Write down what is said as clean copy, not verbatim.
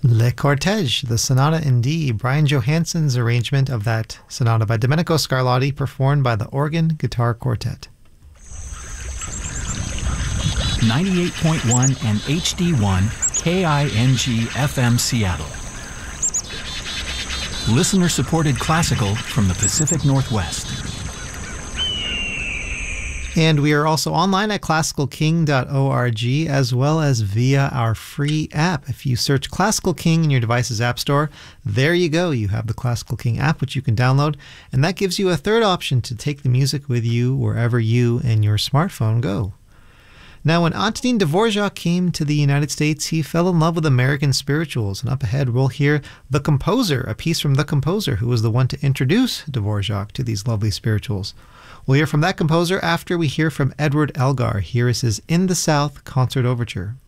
Le Cortège, the Sonata in D, Brian Johansson's arrangement of that sonata by Domenico Scarlatti, performed by the Organ Guitar Quartet. 98.1 and HD1 KING FM Seattle. Listener-supported classical from the Pacific Northwest. And we are also online at classicalking.org, as well as via our free app. If you search Classical King in your device's app store, there you go. You have the Classical King app, which you can download. And that gives you a third option to take the music with you wherever you and your smartphone go. Now, when Antonin Dvorak came to the United States, he fell in love with American spirituals. And up ahead, we'll hear The Composer, a piece from The Composer, who was the one to introduce Dvorak to these lovely spirituals. We'll hear from that composer after we hear from Edward Elgar. Here is his In the South Concert Overture.